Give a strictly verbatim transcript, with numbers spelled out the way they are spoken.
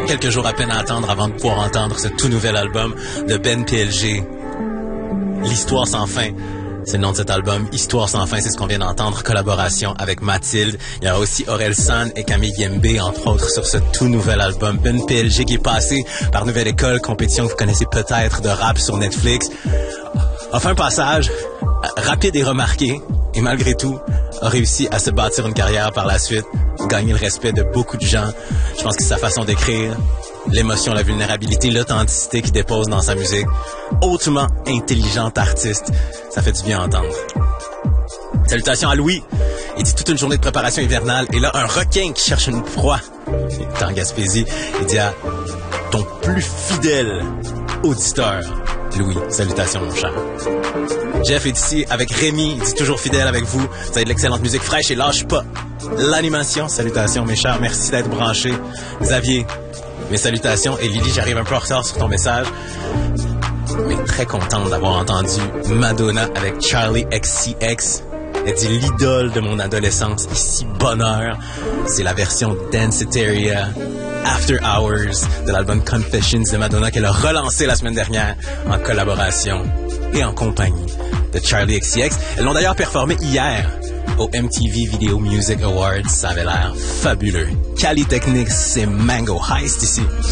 quelques jours à peine à attendre avant de pouvoir entendre ce tout nouvel album de Ben P L G. L'Histoire sans fin. C'est le nom de cet album. Histoire sans fin, c'est ce qu'on vient d'entendre. Collaboration avec Mathilde. Il y a aussi Aurel San et Camille Yembe, entre autres, sur ce tout nouvel album. Ben P L G qui est passé par Nouvelle École, compétition que vous connaissez peut-être de rap sur Netflix. A fait un passage rapide et remarqué. Et malgré tout, a réussi à se bâtir une carrière par la suite. Gagner le respect de beaucoup de gens. Je pense que c'est sa façon d'écrire. L'émotion, la vulnérabilité, l'authenticité qu'il dépose dans sa musique. Hautement intelligent artiste. Ça fait du bien à entendre. Salutations à Louis. Il dit toute une journée de préparation hivernale. Et là, un requin qui cherche une proie. Il est en Gaspésie. Il dit à ton plus fidèle auditeur, Louis. Salutations, mon cher. Jeff est ici avec Rémi. Il dit toujours fidèle avec vous. Vous avez de l'excellente musique fraîche et lâche pas l'animation. Salutations, mes chers. Merci d'être branchés. Xavier, mes salutations. Et Lily, j'arrive un peu en retard sur ton message, mais très contente d'avoir entendu Madonna avec Charlie X C X. Elle dit l'idole de mon adolescence. Ici, bonheur. C'est la version Danceteria After Hours de l'album Confessions de Madonna qu'elle a relancé la semaine dernière en collaboration et en compagnie de Charlie X C X. Elles l'ont d'ailleurs performé hier au M T V Video Music Awards. Ça avait l'air fabuleux. Cali Technics, c'est Mango Heist ici.